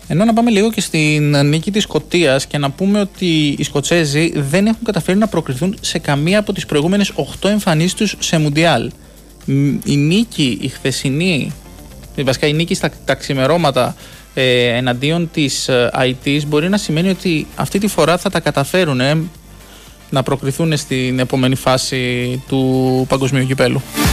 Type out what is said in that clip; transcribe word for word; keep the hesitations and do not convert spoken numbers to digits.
Ενώ να πάμε λίγο και στην νίκη της Σκωτίας και να πούμε ότι οι Σκοτσέζοι δεν έχουν καταφέρει να προκριθούν σε καμία από τις προηγούμενες οκτώ εμφανίσεις τους σε Μουντιάλ. Η νίκη, η χθεσινή, βασικά η νίκη στα τα ξημερώματα ε, εναντίον της ε, Αιτής μπορεί να σημαίνει ότι αυτή τη φορά θα τα καταφέρουν ε, να προκριθούν στην επόμενη φάση του παγκοσμίου κυπέλου.